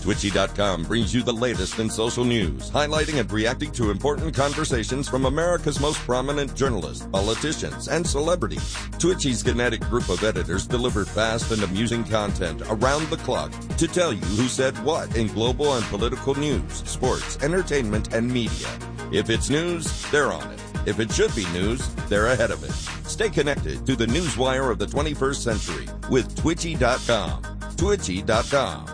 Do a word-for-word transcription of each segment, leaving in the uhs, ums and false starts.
Twitchy dot com brings you the latest in social news, highlighting and reacting to important conversations from America's most prominent journalists, politicians, and celebrities. Twitchy's kinetic group of editors deliver fast and amusing content around the clock to tell you who said what in global and political news, sports, entertainment, and media. If it's news, they're on it. If it should be news, they're ahead of it. Stay connected to the newswire of the twenty-first century with Twitchy dot com. Twitchy dot com.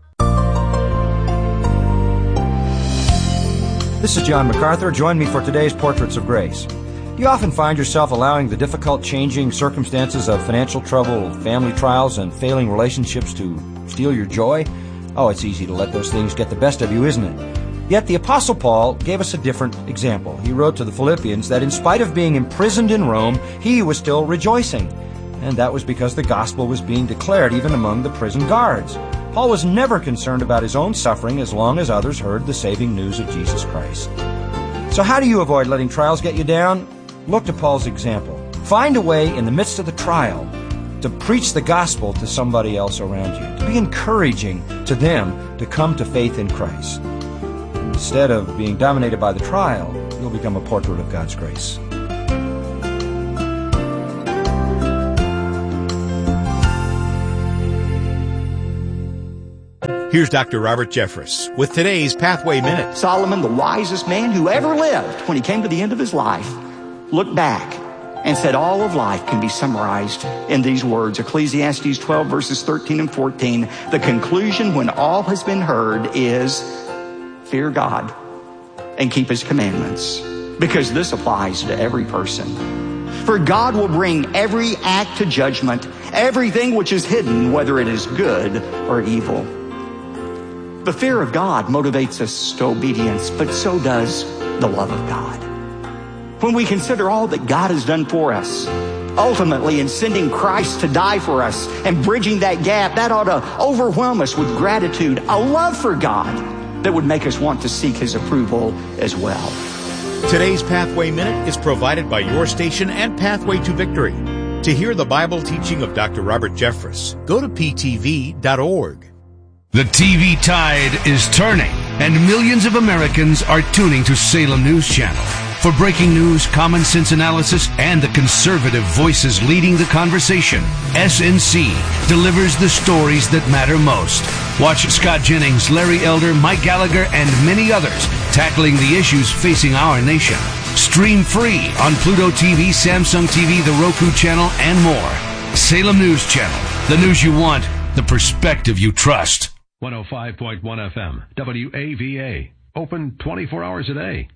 This is John MacArthur. Join me for today's Portraits of Grace. Do you often find yourself allowing the difficult, changing circumstances of financial trouble, family trials, and failing relationships to steal your joy? Oh, it's easy to let those things get the best of you, isn't it? Yet the Apostle Paul gave us a different example. He wrote to the Philippians that in spite of being imprisoned in Rome, he was still rejoicing. And that was because the gospel was being declared even among the prison guards. Paul was never concerned about his own suffering as long as others heard the saving news of Jesus Christ. So how do you avoid letting trials get you down? Look to Paul's example. Find a way in the midst of the trial to preach the gospel to somebody else around you, to be encouraging to them to come to faith in Christ. Instead of being dominated by the trial, you'll become a portrait of God's grace. Here's Doctor Robert Jeffress with today's Pathway Minute. Solomon, the wisest man who ever lived, when he came to the end of his life, looked back and said all of life can be summarized in these words. Ecclesiastes twelve, verses thirteen and fourteen. The conclusion when all has been heard is fear God and keep his commandments, because this applies to every person. For God will bring every act to judgment, everything which is hidden, whether it is good or evil. The fear of God motivates us to obedience, but so does the love of God. When we consider all that God has done for us, ultimately in sending Christ to die for us and bridging that gap, that ought to overwhelm us with gratitude, a love for God that would make us want to seek his approval as well. Today's Pathway Minute is provided by your station and Pathway to Victory. To hear the Bible teaching of Doctor Robert Jeffress, go to P T V dot org. The T V tide is turning, and millions of Americans are tuning to Salem News Channel. For breaking news, common sense analysis, and the conservative voices leading the conversation, S N C delivers the stories that matter most. Watch Scott Jennings, Larry Elder, Mike Gallagher, and many others tackling the issues facing our nation. Stream free on Pluto T V, Samsung T V, the Roku channel, and more. Salem News Channel. The news you want, the perspective you trust. one oh five point one F M, W A V A. Open twenty-four hours a day.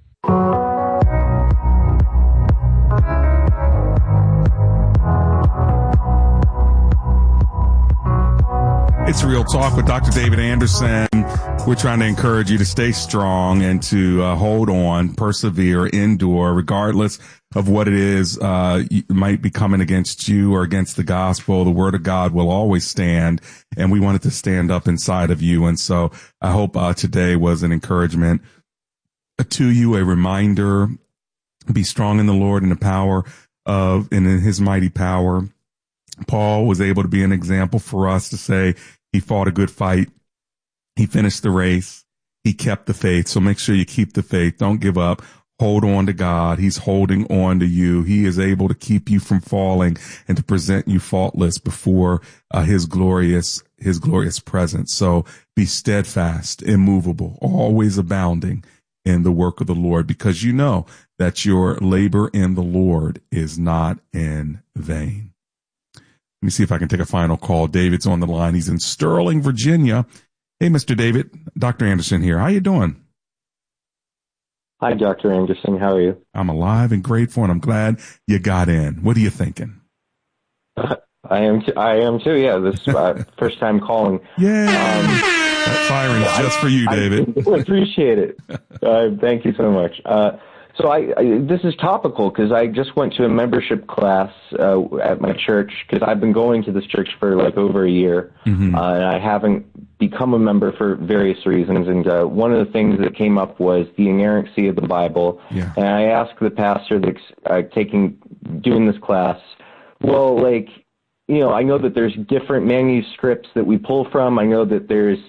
It's Real Talk with Doctor David Anderson. We're trying to encourage you to stay strong and to uh, hold on, persevere, endure, regardless of what it is uh might be coming against you or against the gospel. The word of God will always stand, and we want it to stand up inside of you. And so I hope uh, today was an encouragement to you, a reminder. Be strong in the Lord and the power of, and in his mighty power. Paul was able to be an example for us to say he fought a good fight. He finished the race. He kept the faith. So make sure you keep the faith. Don't give up. Hold on to God. He's holding on to you. He is able to keep you from falling and to present you faultless before uh, his glorious, his glorious presence. So be steadfast, immovable, always abounding in the work of the Lord, because you know that your labor in the Lord is not in vain. Let me see if I can take a final call. David's on the line. He's in Sterling, Virginia. Hey, Mister David, Doctor Anderson here. How you doing? Hi, Doctor Anderson. How are you? I'm alive and grateful, and I'm glad you got in. What are you thinking? Uh, I am. T- I am too. Yeah, this uh, first time calling. Yeah, um, that firing is just for you, David. I appreciate it. Uh, thank you so much. Uh, so I, I this is topical because I just went to a membership class uh, at my church, because I've been going to this church for like over a year, mm-hmm. uh, and I haven't become a member for various reasons. And uh, one of the things that came up was the inerrancy of the Bible. Yeah. And I asked the pastor that's uh, taking doing this class, well, like, you know, I know that there's different manuscripts that we pull from. I know that there's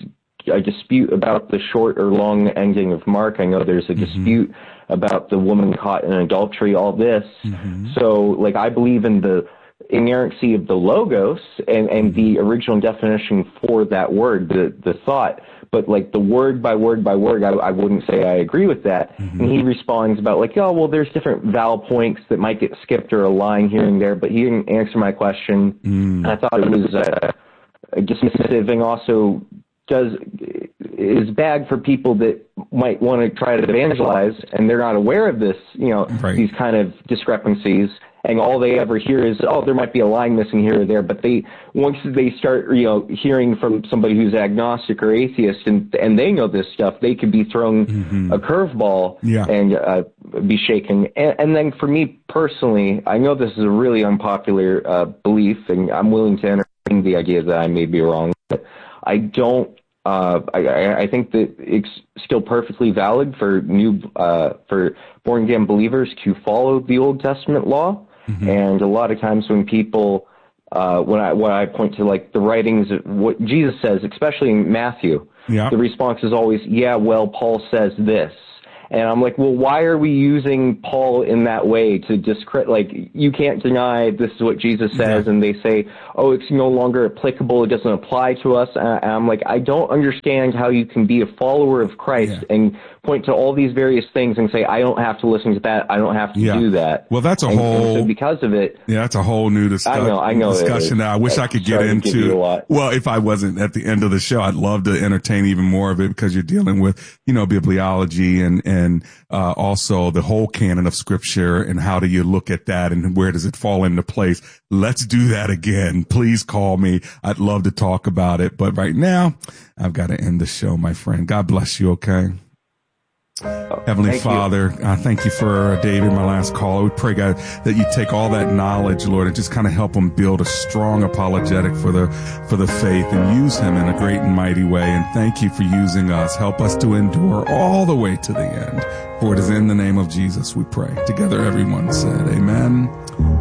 a dispute about the short or long ending of Mark. I know there's a mm-hmm. dispute about the woman caught in adultery, all this. Mm-hmm. So, like, I believe in the inerrancy of the logos and, and the original definition for that word, the, the thought. But, like, the word by word by word, I, I wouldn't say I agree with that. Mm-hmm. And he responds about, like, oh, well, there's different vowel points that might get skipped or a line here and there. But he didn't answer my question. Mm. I thought it was uh, dismissive and also does is bad for people that might want to try to evangelize and they're not aware of this, you know, right. these kind of discrepancies. And all they ever hear is, oh, there might be a line missing here or there. But they, once they start, you know, hearing from somebody who's agnostic or atheist and and they know this stuff, they could be thrown mm-hmm. a curveball yeah. and uh, be shaken. And, and then for me personally, I know this is a really unpopular uh, belief, and I'm willing to entertain the idea that I may be wrong. But I don't. Uh, I, I think that it's still perfectly valid for new, uh, for born again believers to follow the Old Testament law. Mm-hmm. And a lot of times when people, uh, when I, when I point to like the writings of what Jesus says, especially in Matthew, yeah. the response is always, yeah, well, Paul says this. And I'm like, well, why are we using Paul in that way to discredit? Like, you can't deny this is what Jesus says, yeah. and they say, oh, it's no longer applicable. It doesn't apply to us. And I'm like, I don't understand how you can be a follower of Christ yeah. and point to all these various things and say, I don't have to listen to that. I don't have to yeah. do that. Well, that's a and, whole, and so because of it. Yeah, that's a whole new discuss- I know, I know discussion that I wish I could get into. Well, if I wasn't at the end of the show, I'd love to entertain even more of it because you're dealing with, you know, bibliology and, and, uh, also the whole canon of scripture and how do you look at that and where does it fall into place? Let's do that again. Please call me. I'd love to talk about it. But right now, I've got to end the show, my friend. God bless you, okay? Oh, Heavenly Father, I uh, thank you for uh, David, my last caller. We pray, God, that you take all that knowledge, Lord, and just kind of help him build a strong apologetic for the for the faith and use him in a great and mighty way. And thank you for using us. Help us to endure all the way to the end. For it is in the name of Jesus we pray. Together, everyone said, amen